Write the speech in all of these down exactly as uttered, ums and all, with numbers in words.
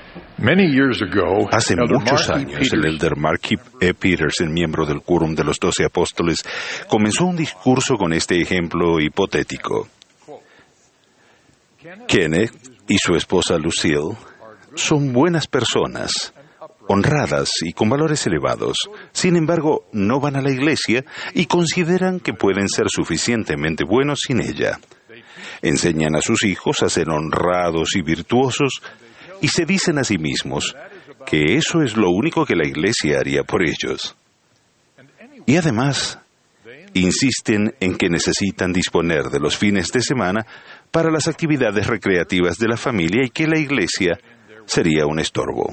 Hace muchos años, el elder Marky E. Peterson, miembro del Quórum de los Doce Apóstoles, comenzó un discurso con este ejemplo hipotético. Kenneth y su esposa Lucille son buenas personas, honradas y con valores elevados. Sin embargo, no van a la iglesia y consideran que pueden ser suficientemente buenos sin ella. Enseñan a sus hijos a ser honrados y virtuosos y se dicen a sí mismos que eso es lo único que la iglesia haría por ellos. Y además, insisten en que necesitan disponer de los fines de semana para las actividades recreativas de la familia y que la iglesia sería un estorbo.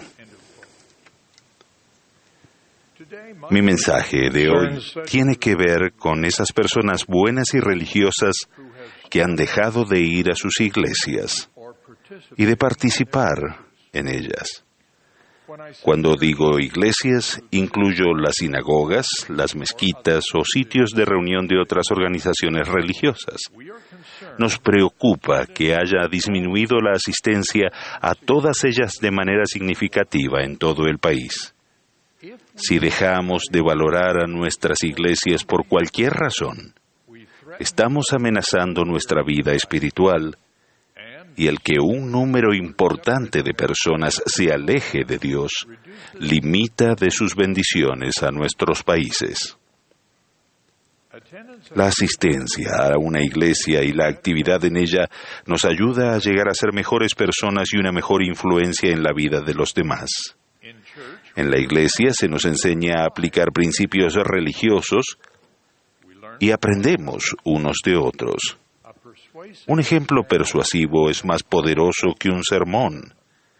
Mi mensaje de hoy tiene que ver con esas personas buenas y religiosas que han dejado de ir a sus iglesias y de participar en ellas. Cuando digo iglesias, incluyo las sinagogas, las mezquitas o sitios de reunión de otras organizaciones religiosas. Nos preocupa que haya disminuido la asistencia a todas ellas de manera significativa en todo el país. Si dejamos de valorar a nuestras iglesias por cualquier razón, estamos amenazando nuestra vida espiritual y el que un número importante de personas se aleje de Dios limita de sus bendiciones a nuestros países. La asistencia a una iglesia y la actividad en ella nos ayuda a llegar a ser mejores personas y una mejor influencia en la vida de los demás. En la iglesia se nos enseña a aplicar principios religiosos y aprendemos unos de otros. Un ejemplo persuasivo es más poderoso que un sermón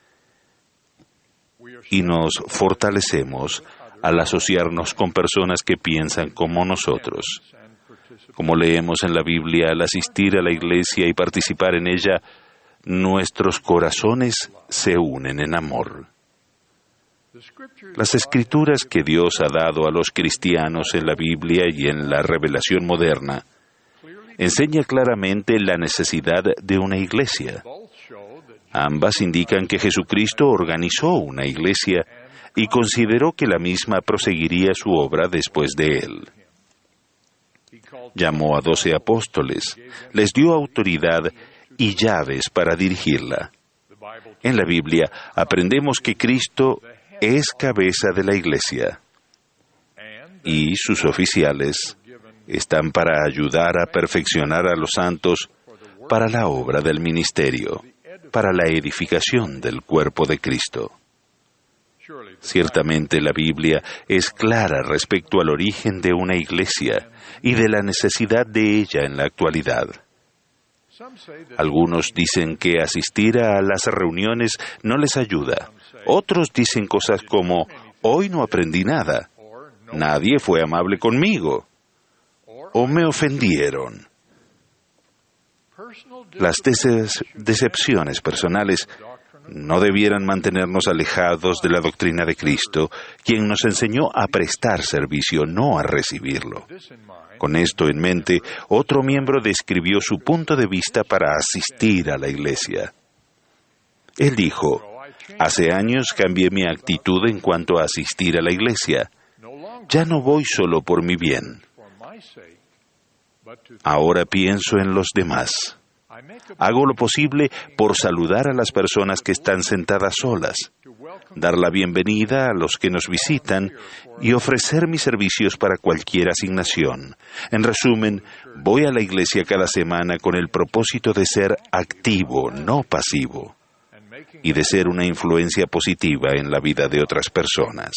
y nos fortalecemos al asociarnos con personas que piensan como nosotros. Como leemos en la Biblia, al asistir a la iglesia y participar en ella, nuestros corazones se unen en amor. Las escrituras que Dios ha dado a los cristianos en la Biblia y en la revelación moderna enseña claramente la necesidad de una iglesia. Ambas indican que Jesucristo organizó una iglesia y consideró que la misma proseguiría su obra después de él. Llamó a doce apóstoles, les dio autoridad y llaves para dirigirla. En la Biblia aprendemos que Cristo es cabeza de la iglesia y sus oficiales están para ayudar a perfeccionar a los santos para la obra del ministerio, para la edificación del cuerpo de Cristo. Ciertamente la Biblia es clara respecto al origen de una iglesia y de la necesidad de ella en la actualidad. Algunos dicen que asistir a las reuniones no les ayuda. Otros dicen cosas como, hoy no aprendí nada, nadie fue amable conmigo, o me ofendieron. Las dece- decepciones personales no debieran mantenernos alejados de la doctrina de Cristo, quien nos enseñó a prestar servicio, no a recibirlo. Con esto en mente, otro miembro describió su punto de vista para asistir a la iglesia. Él dijo, hace años cambié mi actitud en cuanto a asistir a la iglesia. Ya no voy solo por mi bien. Ahora pienso en los demás. Hago lo posible por saludar a las personas que están sentadas solas, dar la bienvenida a los que nos visitan y ofrecer mis servicios para cualquier asignación. En resumen, voy a la iglesia cada semana con el propósito de ser activo, no pasivo, y de ser una influencia positiva en la vida de otras personas.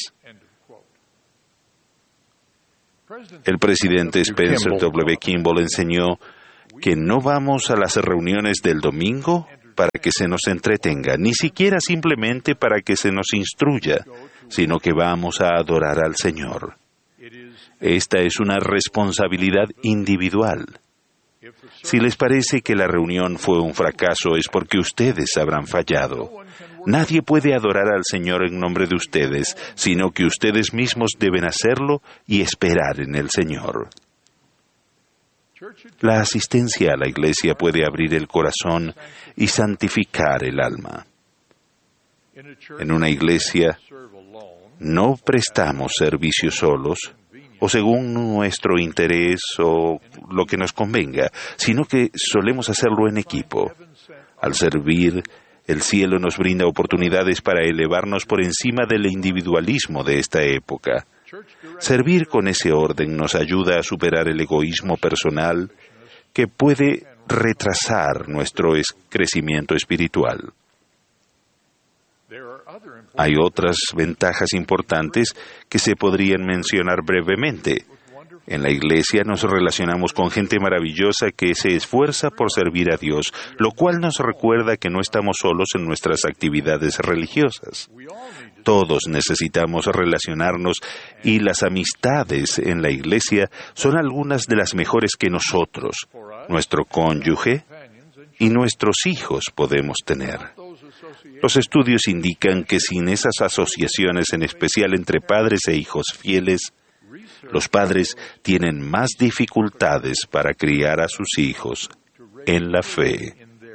El presidente Spencer W. Kimball enseñó que no vamos a las reuniones del domingo para que se nos entretenga, ni siquiera simplemente para que se nos instruya, sino que vamos a adorar al Señor. Esta es una responsabilidad individual. Si les parece que la reunión fue un fracaso, es porque ustedes habrán fallado. Nadie puede adorar al Señor en nombre de ustedes, sino que ustedes mismos deben hacerlo y esperar en el Señor. La asistencia a la iglesia puede abrir el corazón y santificar el alma. En una iglesia no prestamos servicio solos o según nuestro interés o lo que nos convenga, sino que solemos hacerlo en equipo. Al servir, el cielo nos brinda oportunidades para elevarnos por encima del individualismo de esta época. Servir con ese orden nos ayuda a superar el egoísmo personal que puede retrasar nuestro crecimiento espiritual. Hay otras ventajas importantes que se podrían mencionar brevemente. En la iglesia nos relacionamos con gente maravillosa que se esfuerza por servir a Dios, lo cual nos recuerda que no estamos solos en nuestras actividades religiosas. Todos necesitamos relacionarnos y las amistades en la iglesia son algunas de las mejores que nosotros, nuestro cónyuge y nuestros hijos podemos tener. Los estudios indican que sin esas asociaciones, en especial entre padres e hijos fieles, los padres tienen más dificultades para criar a sus hijos en la fe.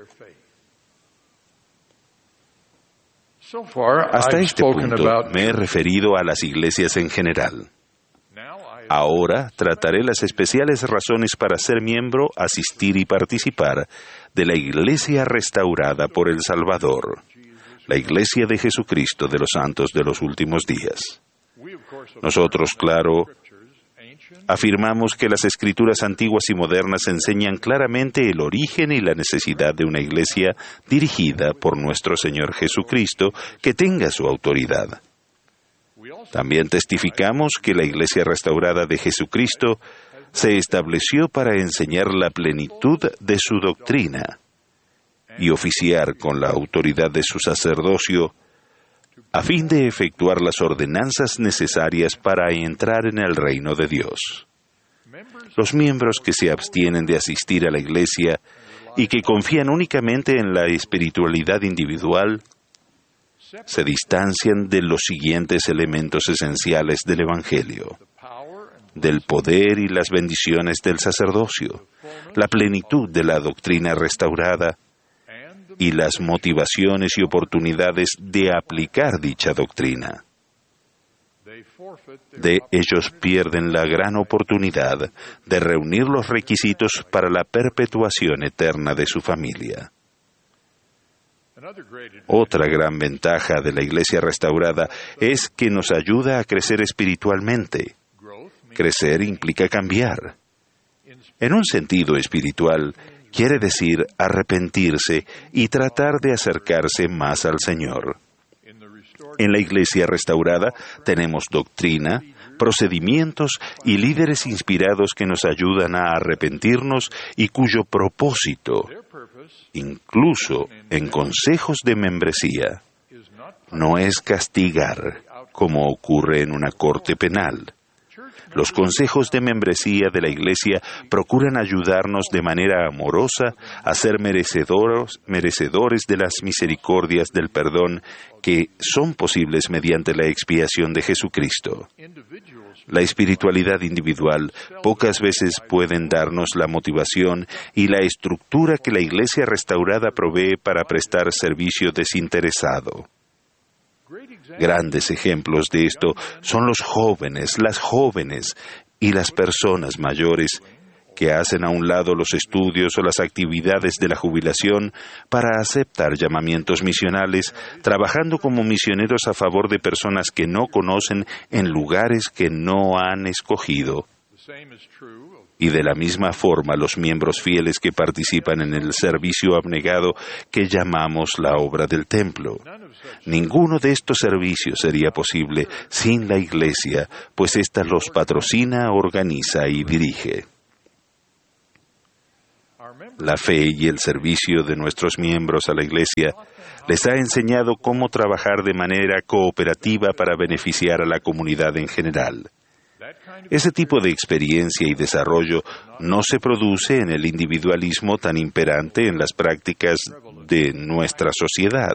Hasta este punto me he referido a las iglesias en general. Ahora trataré las especiales razones para ser miembro, asistir y participar de la Iglesia restaurada por el Salvador, la Iglesia de Jesucristo de los Santos de los Últimos Días. Nosotros, claro, afirmamos que las escrituras antiguas y modernas enseñan claramente el origen y la necesidad de una iglesia dirigida por nuestro Señor Jesucristo que tenga su autoridad. También testificamos que la iglesia restaurada de Jesucristo se estableció para enseñar la plenitud de su doctrina y oficiar con la autoridad de su sacerdocio a fin de efectuar las ordenanzas necesarias para entrar en el reino de Dios. Los miembros que se abstienen de asistir a la iglesia y que confían únicamente en la espiritualidad individual se distancian de los siguientes elementos esenciales del Evangelio: del poder y las bendiciones del sacerdocio, la plenitud de la doctrina restaurada y las motivaciones y oportunidades de aplicar dicha doctrina. De ellos pierden la gran oportunidad de reunir los requisitos para la perpetuación eterna de su familia. Otra gran ventaja de la Iglesia restaurada es que nos ayuda a crecer espiritualmente. Crecer implica cambiar. En un sentido espiritual, quiere decir arrepentirse y tratar de acercarse más al Señor. En la Iglesia restaurada tenemos doctrina, procedimientos y líderes inspirados que nos ayudan a arrepentirnos y cuyo propósito, incluso en consejos de membresía, no es castigar, como ocurre en una corte penal. Los consejos de membresía de la Iglesia procuran ayudarnos de manera amorosa a ser merecedores, merecedores de las misericordias del perdón que son posibles mediante la expiación de Jesucristo. La espiritualidad individual pocas veces pueden darnos la motivación y la estructura que la Iglesia restaurada provee para prestar servicio desinteresado. Grandes ejemplos de esto son los jóvenes, las jóvenes y las personas mayores que hacen a un lado los estudios o las actividades de la jubilación para aceptar llamamientos misionales, trabajando como misioneros a favor de personas que no conocen en lugares que no han escogido. Y de la misma forma los miembros fieles que participan en el servicio abnegado que llamamos la obra del templo. Ninguno de estos servicios sería posible sin la Iglesia, pues ésta los patrocina, organiza y dirige. La fe y el servicio de nuestros miembros a la Iglesia les ha enseñado cómo trabajar de manera cooperativa para beneficiar a la comunidad en general. Ese tipo de experiencia y desarrollo no se produce en el individualismo tan imperante en las prácticas de nuestra sociedad.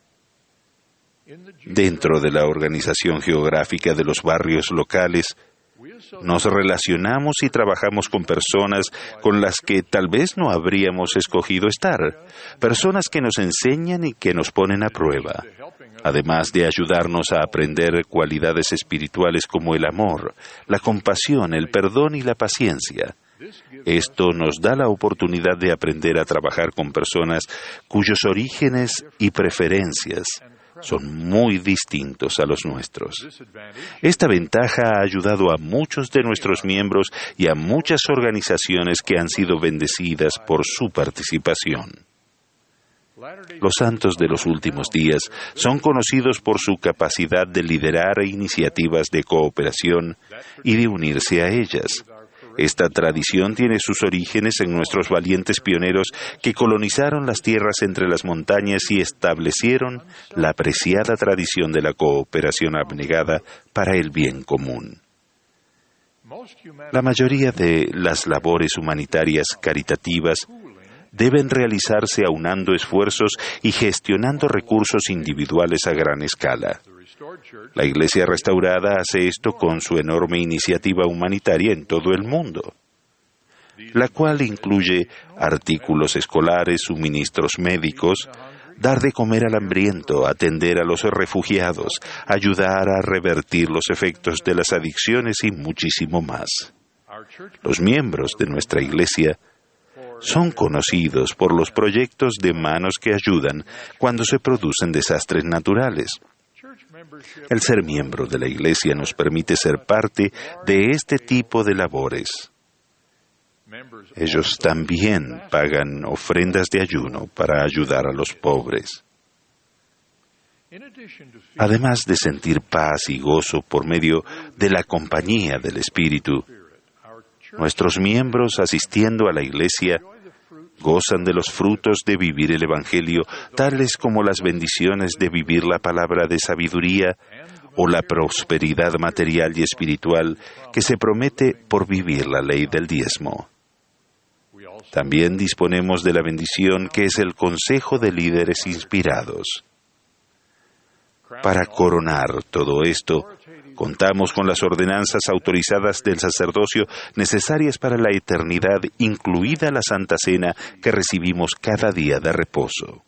Dentro de la organización geográfica de los barrios locales, Nos relacionamos y trabajamos con personas con las que tal vez no habríamos escogido estar, personas que nos enseñan y que nos ponen a prueba, además de ayudarnos a aprender cualidades espirituales como el amor, la compasión, el perdón y la paciencia. Esto nos da la oportunidad de aprender a trabajar con personas cuyos orígenes y preferencias son muy distintos a los nuestros. Esta ventaja ha ayudado a muchos de nuestros miembros y a muchas organizaciones que han sido bendecidas por su participación. Los santos de los últimos días son conocidos por su capacidad de liderar iniciativas de cooperación y de unirse a ellas. Esta tradición tiene sus orígenes en nuestros valientes pioneros que colonizaron las tierras entre las montañas y establecieron la preciada tradición de la cooperación abnegada para el bien común. La mayoría de las labores humanitarias caritativas deben realizarse aunando esfuerzos y gestionando recursos individuales a gran escala. La Iglesia Restaurada hace esto con su enorme iniciativa humanitaria en todo el mundo, la cual incluye artículos escolares, suministros médicos, dar de comer al hambriento, atender a los refugiados, ayudar a revertir los efectos de las adicciones y muchísimo más. Los miembros de nuestra Iglesia son conocidos por los proyectos de manos que ayudan cuando se producen desastres naturales. El ser miembro de la Iglesia nos permite ser parte de este tipo de labores. Ellos también pagan ofrendas de ayuno para ayudar a los pobres. Además de sentir paz y gozo por medio de la compañía del Espíritu, nuestros miembros asistiendo a la Iglesia gozan de los frutos de vivir el Evangelio, tales como las bendiciones de vivir la palabra de sabiduría o la prosperidad material y espiritual que se promete por vivir la ley del diezmo. También disponemos de la bendición que es el consejo de líderes inspirados. Para coronar todo esto, contamos con las ordenanzas autorizadas del sacerdocio necesarias para la eternidad, incluida la Santa Cena que recibimos cada día de reposo.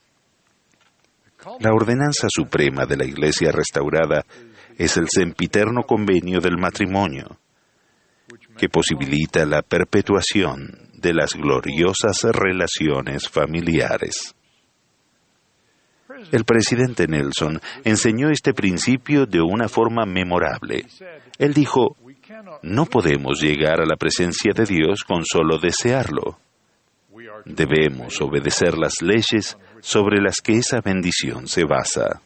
La ordenanza suprema de la Iglesia Restaurada es el sempiterno convenio del matrimonio, que posibilita la perpetuación de las gloriosas relaciones familiares. El presidente Nelson enseñó este principio de una forma memorable. Él dijo, no podemos llegar a la presencia de Dios con solo desearlo. Debemos obedecer las leyes sobre las que esa bendición se basa.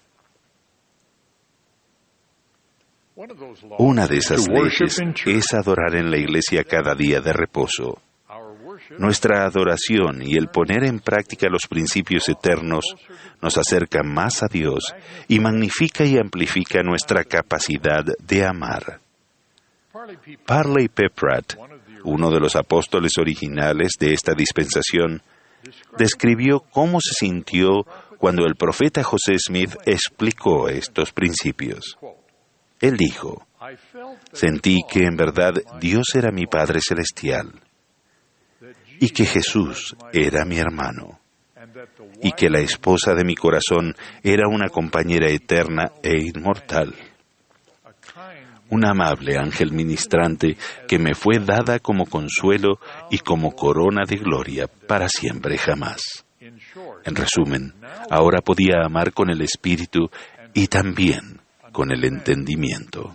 Una de esas leyes es adorar en la iglesia cada día de reposo. Nuestra adoración y el poner en práctica los principios eternos nos acerca más a Dios y magnifica y amplifica nuestra capacidad de amar. Parley P. Pratt, uno de los apóstoles originales de esta dispensación, describió cómo se sintió cuando el profeta José Smith explicó estos principios. Él dijo, sentí que en verdad Dios era mi Padre Celestial, y que Jesús era mi hermano, y que la esposa de mi corazón era una compañera eterna e inmortal, un amable ángel ministrante que me fue dada como consuelo y como corona de gloria para siempre jamás. En resumen, ahora podía amar con el espíritu y también con el entendimiento.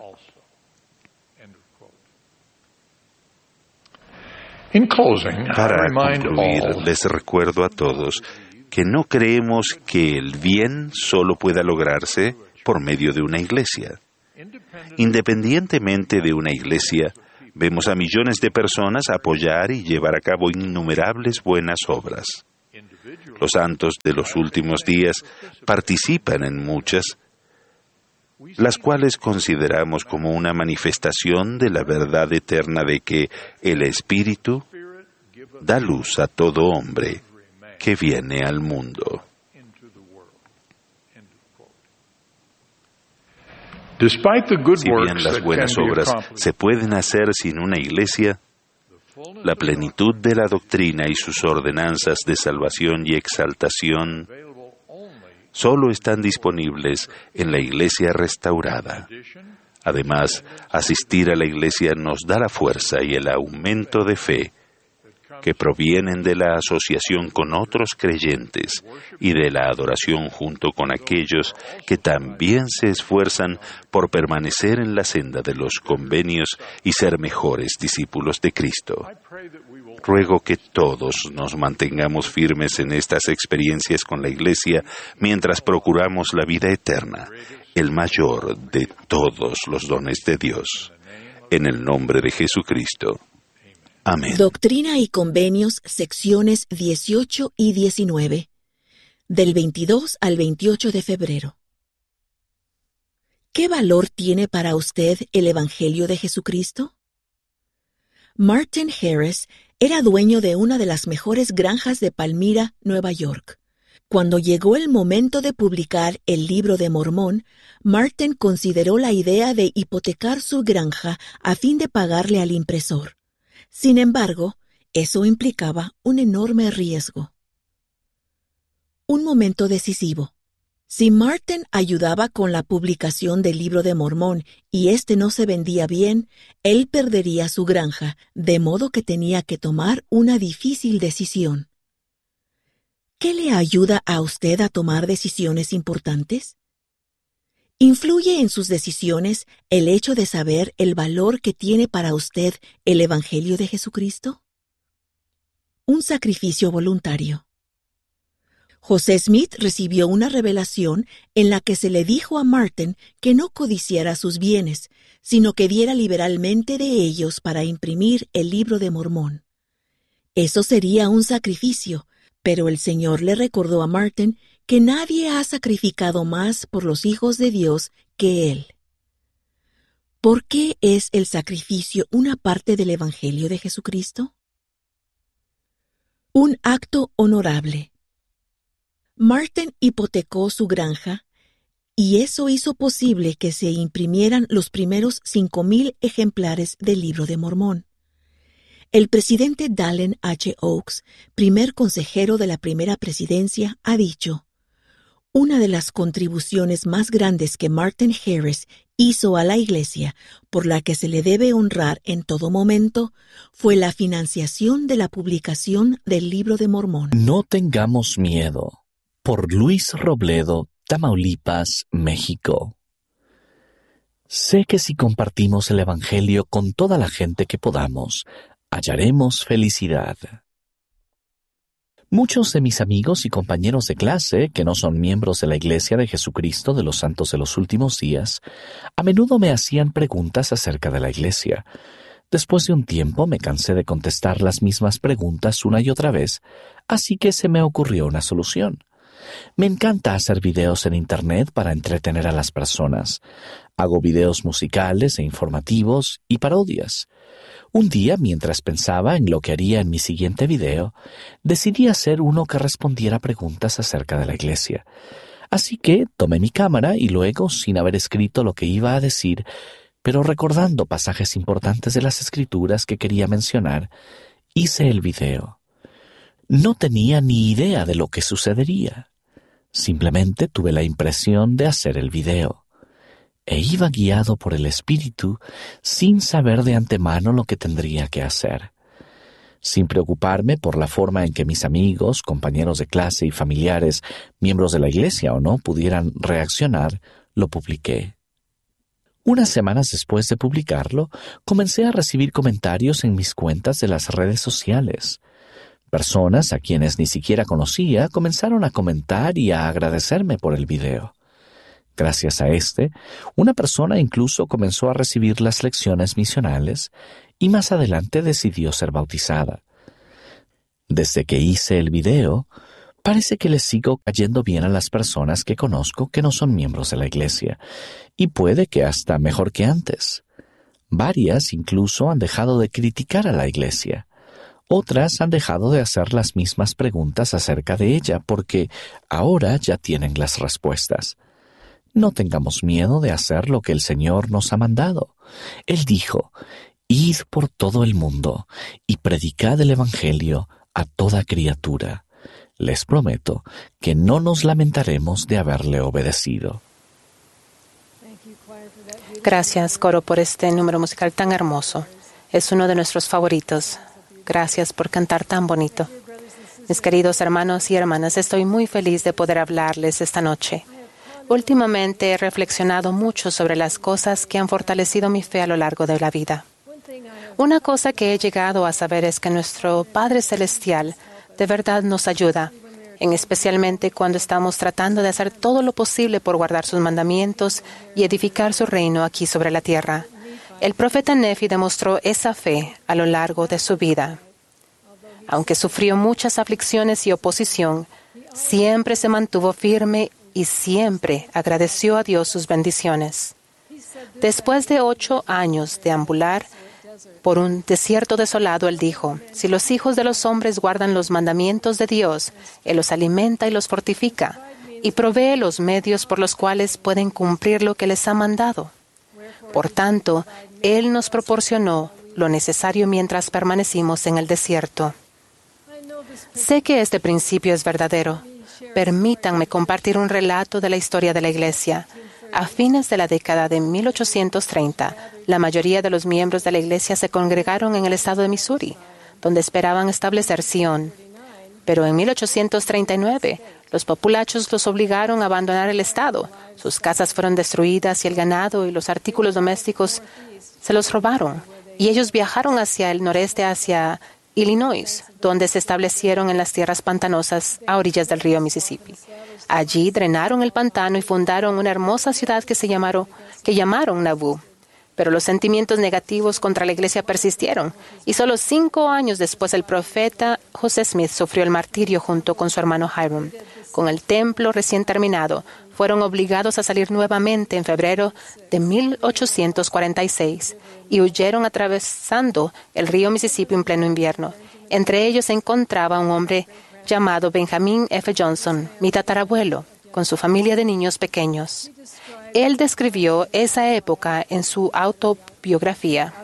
Para concluir, les recuerdo a todos que no creemos que el bien solo pueda lograrse por medio de una iglesia. Independientemente de una iglesia, vemos a millones de personas apoyar y llevar a cabo innumerables buenas obras. Los santos de los últimos días participan en muchas, las cuales consideramos como una manifestación de la verdad eterna de que el Espíritu da luz a todo hombre que viene al mundo. Si bien las buenas obras se pueden hacer sin una iglesia, la plenitud de la doctrina y sus ordenanzas de salvación y exaltación solo están disponibles en la iglesia restaurada. Además, asistir a la iglesia nos da la fuerza y el aumento de fe que provienen de la asociación con otros creyentes y de la adoración junto con aquellos que también se esfuerzan por permanecer en la senda de los convenios y ser mejores discípulos de Cristo. Ruego que todos nos mantengamos firmes en estas experiencias con la Iglesia mientras procuramos la vida eterna, el mayor de todos los dones de Dios. En el nombre de Jesucristo. Amén. Doctrina y Convenios, secciones dieciocho y diecinueve, del veintidós al veintiocho de febrero. ¿Qué valor tiene para usted el Evangelio de Jesucristo? Martin Harris era dueño de una de las mejores granjas de Palmyra, Nueva York. Cuando llegó el momento de publicar el Libro de Mormón, Martin consideró la idea de hipotecar su granja a fin de pagarle al impresor. Sin embargo, eso implicaba un enorme riesgo. Un momento decisivo. Si Martin ayudaba con la publicación del Libro de Mormón y éste no se vendía bien, él perdería su granja, de modo que tenía que tomar una difícil decisión. ¿Qué le ayuda a usted a tomar decisiones importantes? ¿Influye en sus decisiones el hecho de saber el valor que tiene para usted el Evangelio de Jesucristo? Un sacrificio voluntario. José Smith recibió una revelación en la que se le dijo a Martin que no codiciara sus bienes, sino que diera liberalmente de ellos para imprimir el Libro de Mormón. Eso sería un sacrificio, pero el Señor le recordó a Martin que nadie ha sacrificado más por los hijos de Dios que él. ¿Por qué es el sacrificio una parte del Evangelio de Jesucristo? Un acto honorable. Martin hipotecó su granja, y eso hizo posible que se imprimieran los primeros cinco mil ejemplares del Libro de Mormón. El presidente Dallin H. Oaks, primer consejero de la primera presidencia, ha dicho: una de las contribuciones más grandes que Martin Harris hizo a la Iglesia, por la que se le debe honrar en todo momento, fue la financiación de la publicación del Libro de Mormón. No tengamos miedo. Por Luis Robledo, Tamaulipas, México. Sé que si compartimos el Evangelio con toda la gente que podamos, hallaremos felicidad. Muchos de mis amigos y compañeros de clase, que no son miembros de la Iglesia de Jesucristo de los Santos de los Últimos Días, a menudo me hacían preguntas acerca de la Iglesia. Después de un tiempo me cansé de contestar las mismas preguntas una y otra vez, así que se me ocurrió una solución. Me encanta hacer videos en Internet para entretener a las personas. Hago videos musicales e informativos y parodias. Un día, mientras pensaba en lo que haría en mi siguiente video, decidí hacer uno que respondiera preguntas acerca de la Iglesia. Así que tomé mi cámara y luego, sin haber escrito lo que iba a decir, pero recordando pasajes importantes de las Escrituras que quería mencionar, hice el video. No tenía ni idea de lo que sucedería. Simplemente tuve la impresión de hacer el video. E iba guiado por el Espíritu sin saber de antemano lo que tendría que hacer. Sin preocuparme por la forma en que mis amigos, compañeros de clase y familiares, miembros de la Iglesia o no, pudieran reaccionar, lo publiqué. Unas semanas después de publicarlo, comencé a recibir comentarios en mis cuentas de las redes sociales. Personas a quienes ni siquiera conocía comenzaron a comentar y a agradecerme por el video. Gracias a este, una persona incluso comenzó a recibir las lecciones misionales y más adelante decidió ser bautizada. Desde que hice el video, parece que les sigo cayendo bien a las personas que conozco que no son miembros de la Iglesia, y puede que hasta mejor que antes. Varias incluso han dejado de criticar a la Iglesia. Otras han dejado de hacer las mismas preguntas acerca de ella porque ahora ya tienen las respuestas. No tengamos miedo de hacer lo que el Señor nos ha mandado. Él dijo, «Id por todo el mundo y predicad el Evangelio a toda criatura». Les prometo que no nos lamentaremos de haberle obedecido. Gracias, coro, por este número musical tan hermoso. Es uno de nuestros favoritos. Gracias por cantar tan bonito. Mis queridos hermanos y hermanas, estoy muy feliz de poder hablarles esta noche. Últimamente he reflexionado mucho sobre las cosas que han fortalecido mi fe a lo largo de la vida. Una cosa que he llegado a saber es que nuestro Padre Celestial de verdad nos ayuda, en especialmente cuando estamos tratando de hacer todo lo posible por guardar sus mandamientos y edificar su reino aquí sobre la tierra. El profeta Nefi demostró esa fe a lo largo de su vida. Aunque sufrió muchas aflicciones y oposición, siempre se mantuvo firme y siempre agradeció a Dios sus bendiciones. Después de ocho años de ambular por un desierto desolado, él dijo, «Si los hijos de los hombres guardan los mandamientos de Dios, Él los alimenta y los fortifica, y provee los medios por los cuales pueden cumplir lo que les ha mandado. Por tanto, Él nos proporcionó lo necesario mientras permanecimos en el desierto». Sé que este principio es verdadero. Permítanme compartir un relato de la historia de la Iglesia. A fines de la década de mil ochocientos treinta, la mayoría de los miembros de la Iglesia se congregaron en el estado de Missouri, donde esperaban establecer Sion. Pero en mil ochocientos treinta y nueve, los populachos los obligaron a abandonar el estado. Sus casas fueron destruidas y el ganado y los artículos domésticos se los robaron. Y ellos viajaron hacia el noreste, hacia Illinois, donde se establecieron en las tierras pantanosas a orillas del río Mississippi. Allí drenaron el pantano y fundaron una hermosa ciudad que se llamaron, que llamaron Nauvoo. Pero los sentimientos negativos contra la iglesia persistieron, y solo cinco años después el profeta José Smith sufrió el martirio junto con su hermano Hiram. Con el templo recién terminado, fueron obligados a salir nuevamente en febrero de mil ochocientos cuarenta y seis y huyeron atravesando el río Mississippi en pleno invierno. Entre ellos se encontraba un hombre llamado Benjamin F. Johnson, mi tatarabuelo, con su familia de niños pequeños. Él describió esa época en su autobiografía.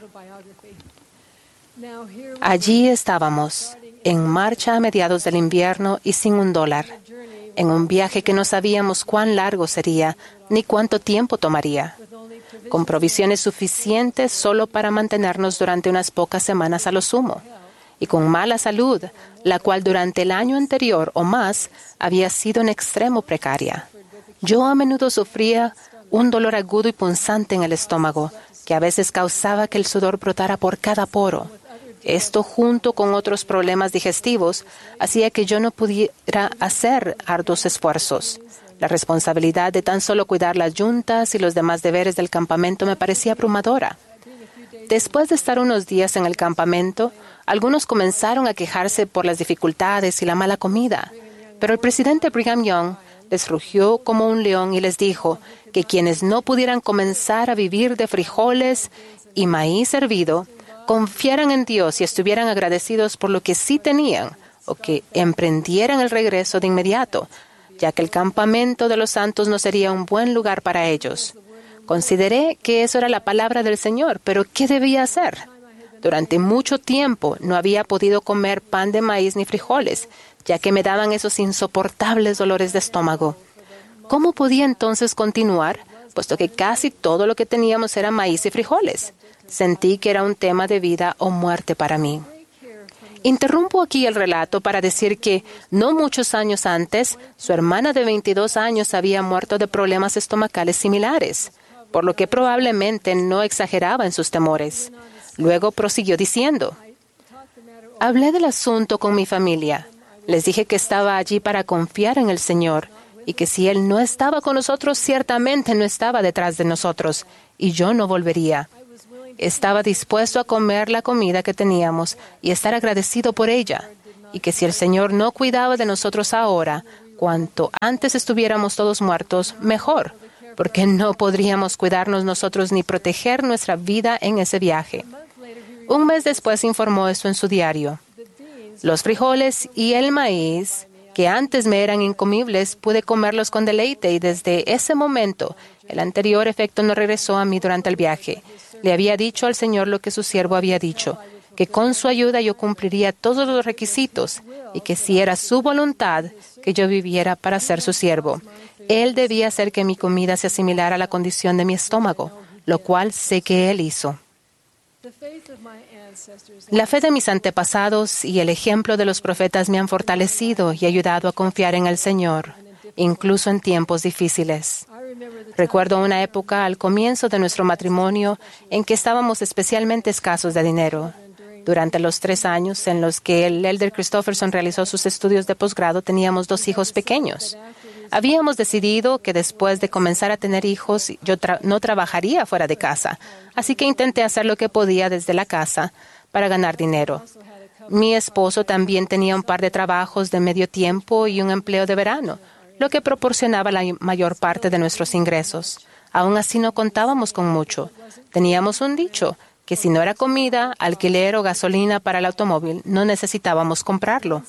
Allí estábamos, en marcha a mediados del invierno y sin un dólar, en un viaje que no sabíamos cuán largo sería ni cuánto tiempo tomaría, con provisiones suficientes solo para mantenernos durante unas pocas semanas a lo sumo, y con mala salud, la cual durante el año anterior o más había sido en extremo precaria. Yo a menudo sufría un dolor agudo y punzante en el estómago, que a veces causaba que el sudor brotara por cada poro. Esto, junto con otros problemas digestivos, hacía que yo no pudiera hacer arduos esfuerzos. La responsabilidad de tan solo cuidar las yuntas y los demás deberes del campamento me parecía abrumadora. Después de estar unos días en el campamento, algunos comenzaron a quejarse por las dificultades y la mala comida. Pero el presidente Brigham Young les rugió como un león y les dijo que quienes no pudieran comenzar a vivir de frijoles y maíz hervido, confiaran en Dios y estuvieran agradecidos por lo que sí tenían, o que emprendieran el regreso de inmediato, ya que el campamento de los santos no sería un buen lugar para ellos. Consideré que eso era la palabra del Señor, pero ¿qué debía hacer? Durante mucho tiempo no había podido comer pan de maíz ni frijoles, ya que me daban esos insoportables dolores de estómago. ¿Cómo podía entonces continuar, puesto que casi todo lo que teníamos era maíz y frijoles? Sentí que era un tema de vida o muerte para mí. Interrumpo aquí el relato para decir que, no muchos años antes, su hermana de veintidós años había muerto de problemas estomacales similares, por lo que probablemente no exageraba en sus temores. Luego prosiguió diciendo, «Hablé del asunto con mi familia. Les dije que estaba allí para confiar en el Señor y que si Él no estaba con nosotros, ciertamente no estaba detrás de nosotros, y yo no volvería. Estaba dispuesto a comer la comida que teníamos y estar agradecido por ella, y que si el Señor no cuidaba de nosotros ahora, cuanto antes estuviéramos todos muertos, mejor, porque no podríamos cuidarnos nosotros ni proteger nuestra vida en ese viaje». Un mes después informó esto en su diario. Los frijoles y el maíz que antes me eran incomibles, pude comerlos con deleite y desde ese momento el anterior efecto no regresó a mí durante el viaje. Le había dicho al Señor lo que su siervo había dicho, que con su ayuda yo cumpliría todos los requisitos y que si era su voluntad que yo viviera para ser su siervo. Él debía hacer que mi comida se asimilara a la condición de mi estómago, lo cual sé que Él hizo. La fe de mis antepasados y el ejemplo de los profetas me han fortalecido y ayudado a confiar en el Señor, incluso en tiempos difíciles. Recuerdo una época al comienzo de nuestro matrimonio en que estábamos especialmente escasos de dinero. Durante los tres años en los que el Elder Christofferson realizó sus estudios de posgrado, teníamos dos hijos pequeños. Habíamos decidido que después de comenzar a tener hijos, yo tra- no trabajaría fuera de casa, así que intenté hacer lo que podía desde la casa para ganar dinero. Mi esposo también tenía un par de trabajos de medio tiempo y un empleo de verano, lo que proporcionaba la mayor parte de nuestros ingresos. Aún así no contábamos con mucho. Teníamos un dicho, que si no era comida, alquiler o gasolina para el automóvil, no necesitábamos comprarlo.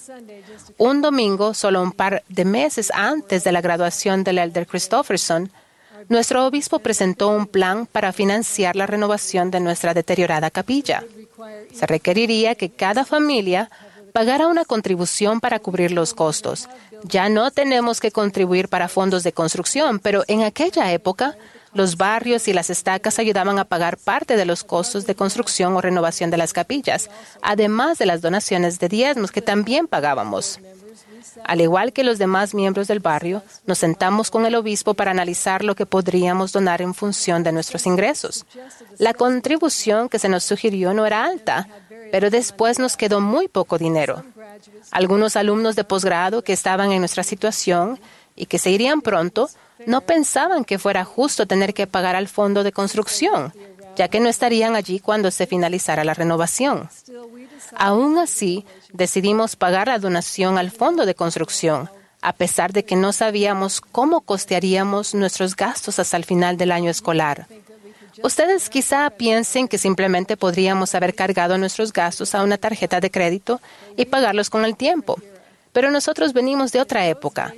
Un domingo, solo un par de meses antes de la graduación del Elder Christofferson, nuestro obispo presentó un plan para financiar la renovación de nuestra deteriorada capilla. Se requeriría que cada familia pagara una contribución para cubrir los costos. Ya no tenemos que contribuir para fondos de construcción, pero en aquella época, los barrios y las estacas ayudaban a pagar parte de los costos de construcción o renovación de las capillas, además de las donaciones de diezmos que también pagábamos. Al igual que los demás miembros del barrio, nos sentamos con el obispo para analizar lo que podríamos donar en función de nuestros ingresos. La contribución que se nos sugirió no era alta, pero después nos quedó muy poco dinero. Algunos alumnos de posgrado que estaban en nuestra situación y que se irían pronto, no pensaban que fuera justo tener que pagar al fondo de construcción, ya que no estarían allí cuando se finalizara la renovación. Aún así, decidimos pagar la donación al fondo de construcción, a pesar de que no sabíamos cómo costearíamos nuestros gastos hasta el final del año escolar. Ustedes quizá piensen que simplemente podríamos haber cargado nuestros gastos a una tarjeta de crédito y pagarlos con el tiempo, pero nosotros venimos de otra época.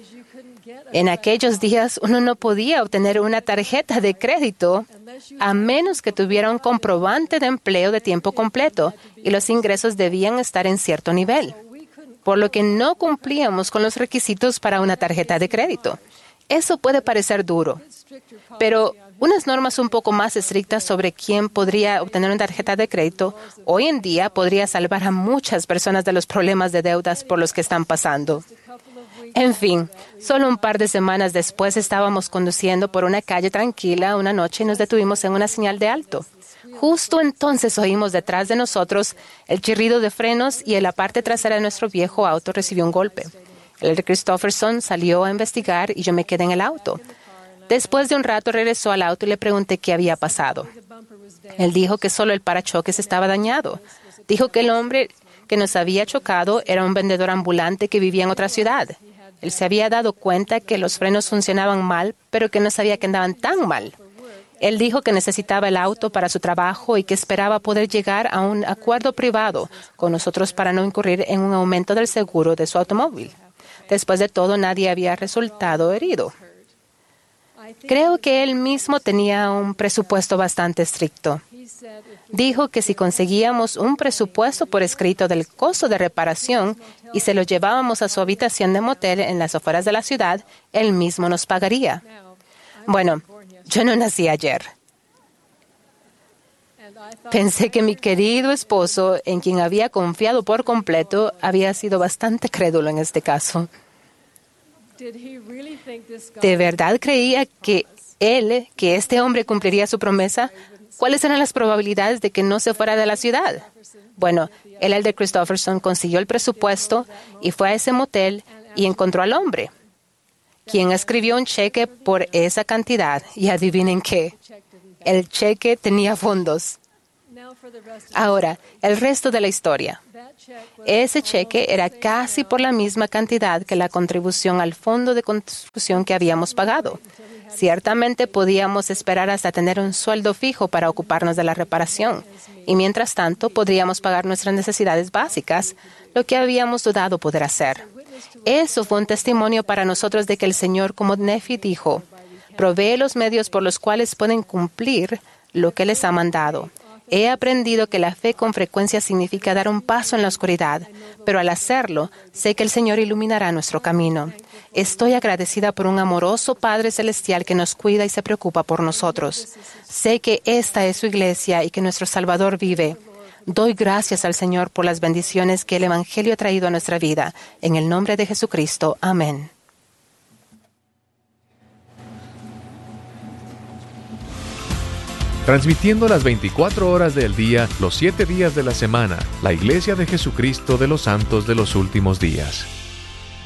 En aquellos días uno no podía obtener una tarjeta de crédito a menos que tuviera un comprobante de empleo de tiempo completo y los ingresos debían estar en cierto nivel, por lo que no cumplíamos con los requisitos para una tarjeta de crédito. Eso puede parecer duro, pero unas normas un poco más estrictas sobre quién podría obtener una tarjeta de crédito hoy en día podría salvar a muchas personas de los problemas de deudas por los que están pasando. En fin, solo un par de semanas después estábamos conduciendo por una calle tranquila una noche y nos detuvimos en una señal de alto. Justo entonces oímos detrás de nosotros el chirrido de frenos y en la parte trasera de nuestro viejo auto recibió un golpe. El Elder Christofferson salió a investigar y yo me quedé en el auto. Después de un rato regresó al auto y le pregunté qué había pasado. Él dijo que solo el parachoques estaba dañado. Dijo que el hombre que nos había chocado era un vendedor ambulante que vivía en otra ciudad. Él se había dado cuenta que los frenos funcionaban mal, pero que no sabía que andaban tan mal. Él dijo que necesitaba el auto para su trabajo y que esperaba poder llegar a un acuerdo privado con nosotros para no incurrir en un aumento del seguro de su automóvil. Después de todo, nadie había resultado herido. Creo que él mismo tenía un presupuesto bastante estricto. Dijo que si conseguíamos un presupuesto por escrito del costo de reparación y se lo llevábamos a su habitación de motel en las afueras de la ciudad, él mismo nos pagaría. Bueno, yo no nací ayer. Pensé que mi querido esposo, en quien había confiado por completo, había sido bastante crédulo en este caso. ¿De verdad creía que él, que este hombre cumpliría su promesa? ¿Cuáles eran las probabilidades de que no se fuera de la ciudad? Bueno, el Elder Christofferson consiguió el presupuesto y fue a ese motel y encontró al hombre, quien escribió un cheque por esa cantidad. Y adivinen qué, el cheque tenía fondos. Ahora, el resto de la historia. Ese cheque era casi por la misma cantidad que la contribución al fondo de construcción que habíamos pagado. Ciertamente podíamos esperar hasta tener un sueldo fijo para ocuparnos de la reparación, y mientras tanto podríamos pagar nuestras necesidades básicas, lo que habíamos dudado poder hacer. Eso fue un testimonio para nosotros de que el Señor, como Nefi dijo, provee los medios por los cuales pueden cumplir lo que les ha mandado. He aprendido que la fe con frecuencia significa dar un paso en la oscuridad, pero al hacerlo, sé que el Señor iluminará nuestro camino. Estoy agradecida por un amoroso Padre Celestial que nos cuida y se preocupa por nosotros. Sé que esta es su iglesia y que nuestro Salvador vive. Doy gracias al Señor por las bendiciones que el Evangelio ha traído a nuestra vida. En el nombre de Jesucristo. Amén. Transmitiendo las veinticuatro horas del día, los siete días de la semana, la Iglesia de Jesucristo de los Santos de los Últimos Días.